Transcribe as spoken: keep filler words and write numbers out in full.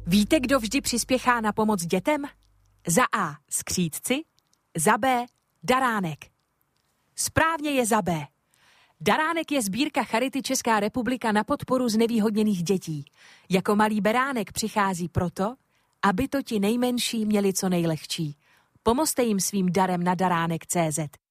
Víte, kdo vždy přispěchá na pomoc dětem? Za A. Skřídci, za B. Daránek. Správně je za B. Daránek je sbírka Charity Česká republika na podporu znevýhodněných dětí. Jako malý beránek přichází proto, aby to ti nejmenší měli co nejlehčí. Pomozte jim svým darem na daránek tečka cé zet.